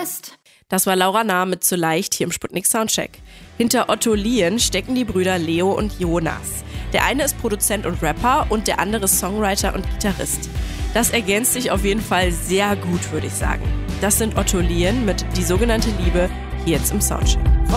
Rest. Das war Laura Nahr mit Zu leicht hier im Sputnik Soundcheck. Hinter Otto Lien stecken die Brüder Leo und Jonas. Der eine ist Produzent und Rapper und der andere Songwriter und Gitarrist. Das ergänzt sich auf jeden Fall sehr gut, würde ich sagen. Das sind Otto Lien mit Die sogenannte Liebe, hier jetzt im Soundcheck.